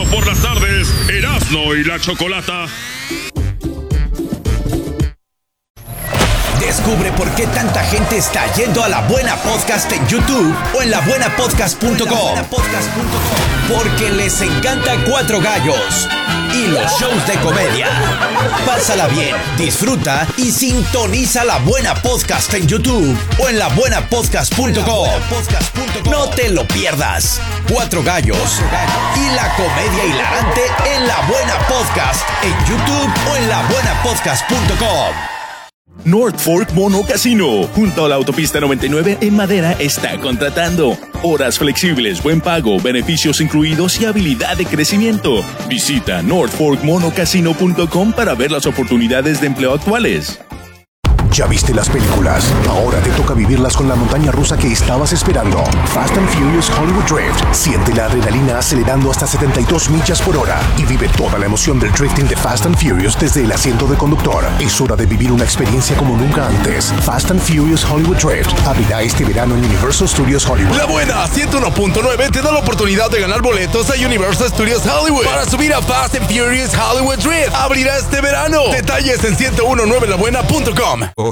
por las tardes, Erasmo y la Chocolata. Descubre por qué tanta gente está yendo a La Buena Podcast en YouTube o en labuenapodcast.com. Porque les encanta Cuatro Gallos y los shows de comedia. Pásala bien, disfruta y sintoniza La Buena Podcast en YouTube o en labuenapodcast.com. No te lo pierdas. Cuatro Gallos y la comedia hilarante en La Buena Podcast en YouTube o en labuenapodcast.com. North Fork Mono Casino, junto a la autopista 99 en Madera, está contratando. Horas flexibles, buen pago, beneficios incluidos y habilidad de crecimiento. Visita northforkmonocasino.com para ver las oportunidades de empleo actuales. ¿Ya viste las películas? Ahora te toca vivirlas con la montaña rusa que estabas esperando. Fast and Furious Hollywood Drift. Siente la adrenalina acelerando hasta 72 millas por hora y vive toda la emoción del drifting de Fast and Furious desde el asiento de conductor. Es hora de vivir una experiencia como nunca antes. Fast and Furious Hollywood Drift abrirá este verano en Universal Studios Hollywood. La Buena 101.9 te da la oportunidad de ganar boletos a Universal Studios Hollywood para subir a Fast and Furious Hollywood Drift. Abrirá este verano. Detalles en 1019labuena.com. Hola,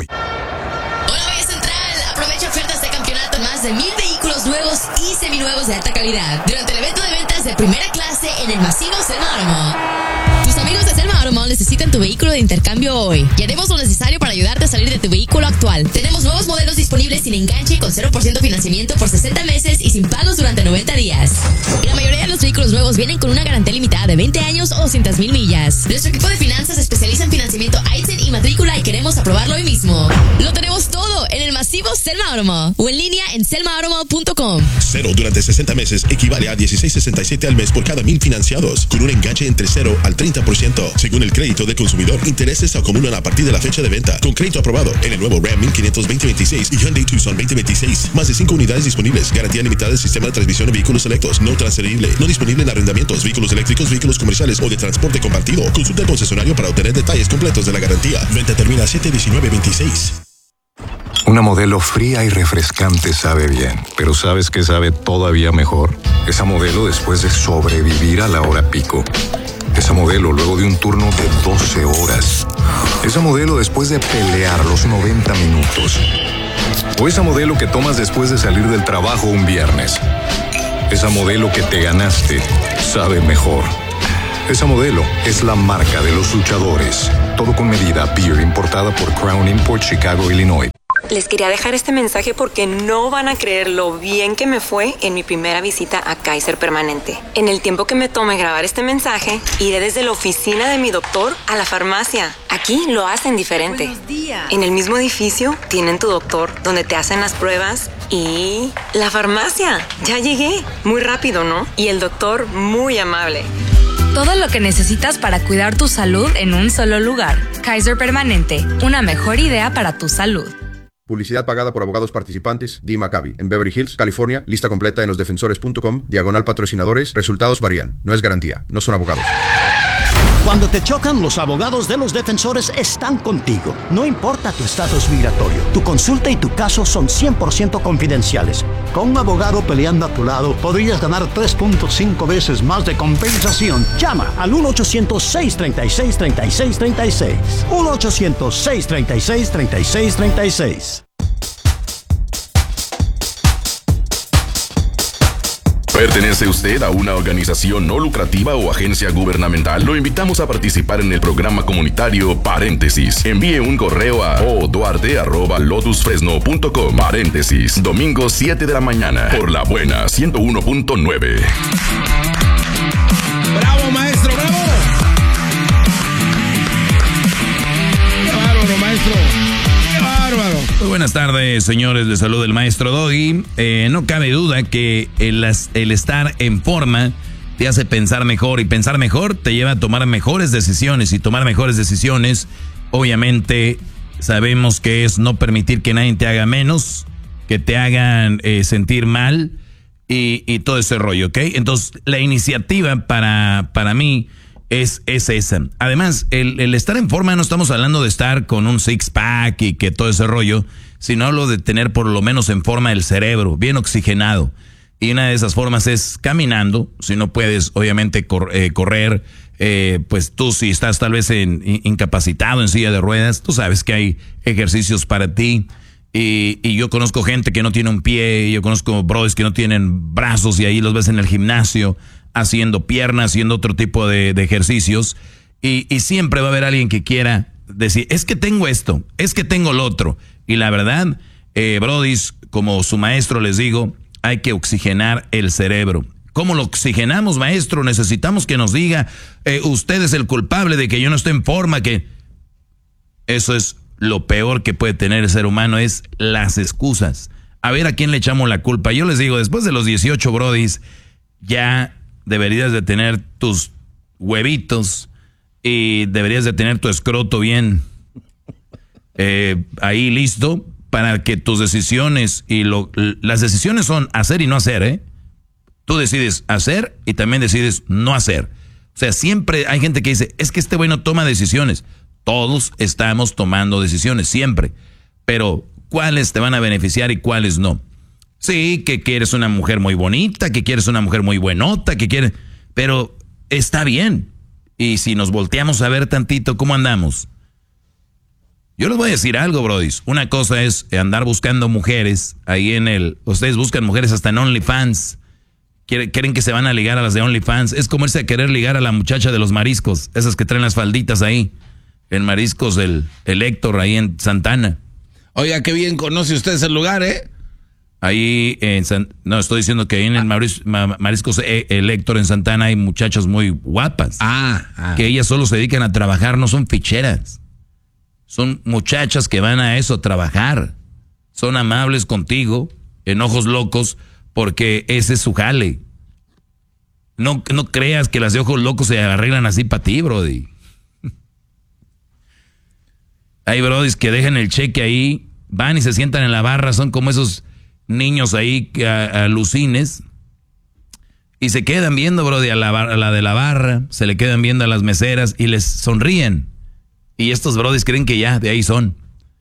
Valle Central. Aprovecha ofertas de campeonato en más de 1,000 vehículos nuevos y seminuevos de alta calidad durante el evento de ventas de primera clase en el masivo Selma Automall. Tus amigos de Selma Automall necesitan tu vehículo de intercambio hoy y haremos lo necesario para ayudarte a salir de tu vehículo actual. Tenemos nuevos modelos disponibles sin enganche, con 0% financiamiento por 60 meses y sin pagos durante 90 días. Y la mayoría de los vehículos nuevos vienen con una garantía limitada de 20 años o 200,000 millas. Nuestro equipo de finanzas se especializa en financiamiento Aizen y matrícula y queremos aprobarlo hoy mismo. Lo tenemos todo en el masivo Selma Automall o en línea en selmaautomall.com. Cero durante 60 meses equivale a $16.67 al mes por cada 1,000 financiados, con un enganche entre 0 al 30%. Según el crédito de consumidor, intereses se acumulan a partir de la fecha de venta. Con crédito aprobado en el nuevo Ram 1500 2026 y Hyundai Tucson 2026. Más de 5 unidades disponibles. Garantía limitada del sistema de transmisión de vehículos selectos. No transferible. No disponible en arrendamientos, vehículos eléctricos, vehículos comerciales o de transporte compartido. Consulta al concesionario para obtener detalles completos de la garantía. Venta termina 7/19/26. Una Modelo fría y refrescante sabe bien, pero ¿sabes qué sabe todavía mejor? Esa Modelo después de sobrevivir a la hora pico. Esa Modelo luego de un turno de 12 horas. Esa Modelo después de pelear los 90 minutos. O esa Modelo que tomas después de salir del trabajo un viernes. Esa Modelo que te ganaste sabe mejor. Esa Modelo es la marca de los luchadores. Todo con medida. Beer importada por Crown Import, Chicago, Illinois. Les quería dejar este mensaje porque no van a creer lo bien que me fue en mi primera visita a Kaiser Permanente. En el tiempo que me tome grabar este mensaje, iré desde la oficina de mi doctor a la farmacia. Aquí lo hacen diferente. Buenos días. En el mismo edificio tienen tu doctor, donde te hacen las pruebas y la farmacia. Ya llegué. Muy rápido, ¿no? Y el doctor muy amable. Todo lo que necesitas para cuidar tu salud en un solo lugar. Kaiser Permanente, una mejor idea para tu salud. Publicidad pagada por abogados participantes. Dee Maccabi, en Beverly Hills, California. Lista completa en losdefensores.com. /patrocinadores. Resultados varían. No es garantía. No son abogados. Cuando te chocan, los abogados de Los Defensores están contigo. No importa tu estatus migratorio. Tu consulta y tu caso son 100% confidenciales. Con un abogado peleando a tu lado, podrías ganar 3.5 veces más de compensación. Llama al 1-800-636-3636. 1-800-636-3636. ¿Pertenece usted a una organización no lucrativa o agencia gubernamental? Lo invitamos a participar en el programa comunitario Paréntesis. Envíe un correo a oduarte@lotusfresno.com. Paréntesis, domingo 7 de la mañana, por La Buena 101.9. ¡Bravo, maestro, bravo! ¡Qué bárbaro, maestro! ¡Qué bárbaro! Muy buenas tardes, señores. Les saluda el maestro Doggy. No cabe duda que el estar en forma te hace pensar mejor, y pensar mejor te lleva a tomar mejores decisiones, y tomar mejores decisiones, obviamente, sabemos que es no permitir que nadie te haga menos, que te hagan sentir mal y todo ese rollo, ¿ok? Entonces, la iniciativa para mí es esa. Además, el estar en forma, no estamos hablando de estar con un six-pack y que todo ese rollo, sino hablo de tener por lo menos en forma el cerebro, bien oxigenado. Y una de esas formas es caminando. Si no puedes, obviamente, correr, pues tú si estás tal vez incapacitado en silla de ruedas, tú sabes que hay ejercicios para ti. Y yo conozco gente que no tiene un pie, yo conozco bros que no tienen brazos y ahí los ves en el gimnasio haciendo piernas, haciendo otro tipo de ejercicios. Y siempre va a haber alguien que quiera decir, es que tengo esto, es que tengo lo otro. Y la verdad, brodis, como su maestro les digo, hay que oxigenar el cerebro. ¿Cómo lo oxigenamos, maestro? Necesitamos que nos diga, usted es el culpable de que yo no esté en forma, que eso es lo peor que puede tener el ser humano, es las excusas. A ver a quién le echamos la culpa. Yo les digo, después de los 18 brodis, ya deberías de tener tus huevitos y deberías de tener tu escroto bien ahí listo para que tus decisiones las decisiones son hacer y no hacer, ¿eh? Tú decides hacer y también decides no hacer. O sea, siempre hay gente que dice, es que este güey no toma decisiones. Todos estamos tomando decisiones, siempre. Pero, ¿cuáles te van a beneficiar y cuáles no? Sí, que quieres una mujer muy bonita, que quieres una mujer muy buenota, que quieres... Pero está bien. Y si nos volteamos a ver tantito, ¿cómo andamos? Yo les voy a decir algo, brodis. Una cosa es andar buscando mujeres ahí ustedes buscan mujeres hasta en OnlyFans. Creen que se van a ligar a las de OnlyFans. Es como irse a querer ligar a la muchacha de los mariscos. Esas que traen las falditas ahí. En Mariscos, el Héctor, ahí en Santana. Oiga, qué bien conoce usted ese lugar, ¿eh? Ahí no, estoy diciendo que ahí en el Mariscos, el Héctor en Santana hay muchachas muy guapas. Que ellas solo se dedican a trabajar, no son ficheras. Son muchachas que van a eso, a trabajar. Son amables contigo, en ojos locos, porque ese es su jale. No creas que las de ojos locos se arreglan así para ti, brody. Hay brodis que dejan el cheque ahí, van y se sientan en la barra, son como esos niños ahí alucines, y se quedan viendo, brody, a la de la barra, se le quedan viendo a las meseras y les sonríen. Y estos brodis creen que ya, de ahí son.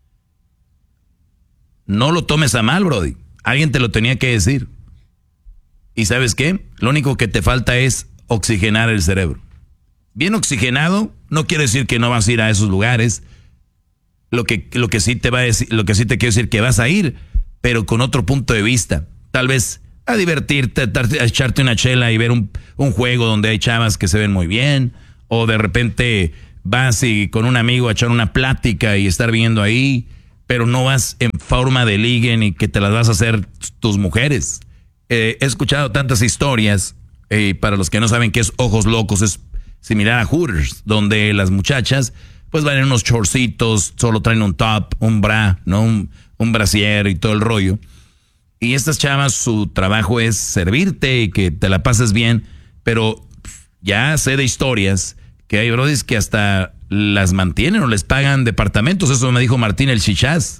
No lo tomes a mal, brody. Alguien te lo tenía que decir. ¿Y sabes qué? Lo único que te falta es oxigenar el cerebro. Bien oxigenado, no quiere decir que no vas a ir a esos lugares. Lo que sí te va a decir, lo que sí te quiero decir que vas a ir, pero con otro punto de vista. Tal vez a divertirte, a echarte una chela y ver un juego donde hay chavas que se ven muy bien, o de repente vas y con un amigo a echar una plática y estar viendo ahí, pero no vas en forma de ligue ni que te las vas a hacer tus mujeres. He escuchado tantas historias, para los que no saben qué es Ojos Locos, es similar a Hooters, donde las muchachas pues van en unos shortcitos, solo traen un top, un bra, ¿no? Un brasier y todo el rollo. Y estas chavas, su trabajo es servirte y que te la pases bien, pero ya sé de historias que hay brodis que hasta las mantienen o les pagan departamentos. Eso me dijo Martín el Chichás.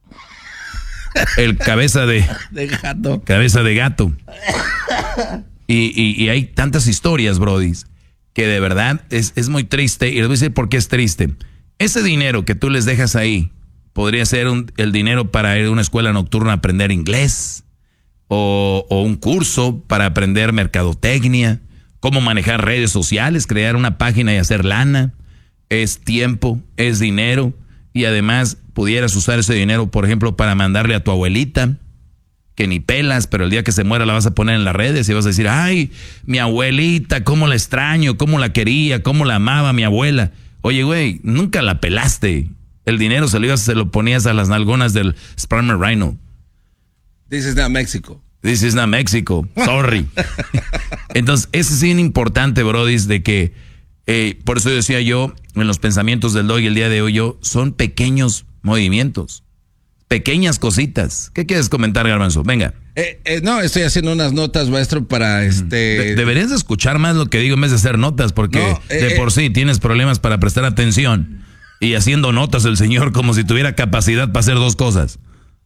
El cabeza de gato. Cabeza de gato. Y hay tantas historias, brodis, que de verdad es muy triste. Y les voy a decir por qué es triste. Ese dinero que tú les dejas ahí podría ser el dinero para ir a una escuela nocturna a aprender inglés, o un curso para aprender mercadotecnia, cómo manejar redes sociales, crear una página y hacer lana. Es tiempo, es dinero, y además pudieras usar ese dinero, por ejemplo, para mandarle a tu abuelita, que ni pelas, pero el día que se muera la vas a poner en las redes y vas a decir, ay, mi abuelita, cómo la extraño, cómo la quería, cómo la amaba mi abuela. Oye, güey, nunca la pelaste. El dinero se lo ponías a las nalgonas del Spermer Rhino. This is not Mexico. This is not Mexico. Sorry. Entonces, eso es bien importante, brodis, de que, por eso decía yo, en los pensamientos del Doggy el día de hoy, son pequeños movimientos. Pequeñas cositas. ¿Qué quieres comentar, Garbanzo? Venga. No, estoy haciendo unas notas, maestro, para Deberías de escuchar más lo que digo en vez de hacer notas, porque de por sí tienes problemas para prestar atención. Y haciendo notas el señor como si tuviera capacidad para hacer dos cosas.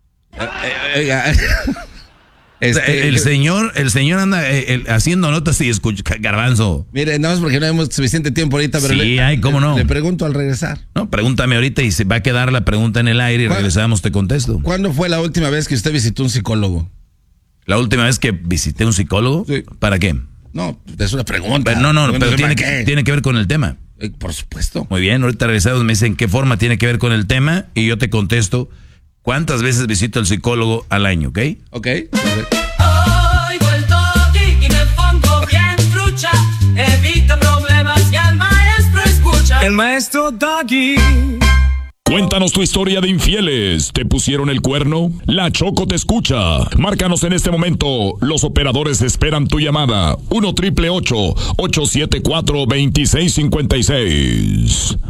El señor anda haciendo notas y escucha, Garbanzo. Mire, no es porque no tenemos suficiente tiempo ahorita, pero sí, cómo no. Le pregunto al regresar. No, pregúntame ahorita y se va a quedar la pregunta en el aire y regresamos, te contesto. ¿Cuándo fue la última vez que usted visitó un psicólogo? La última vez que visité un psicólogo, Sí. ¿para qué? No, es una pregunta. Pero pero ¿para tiene qué? que ver con el tema. Por supuesto. Muy bien, ahorita regresados me dicen qué forma tiene que ver con el tema y yo te contesto cuántas veces visito al psicólogo al año, ¿ok? Ok. Perfecto. Oigo el toque y me pongo bien trucha. Evito problemas y al maestro escucha. El maestro Doggy. Cuéntanos tu historia de infieles. ¿Te pusieron el cuerno? La Choco te escucha. Márcanos en este momento. Los operadores esperan tu llamada. 1-888-874-2656.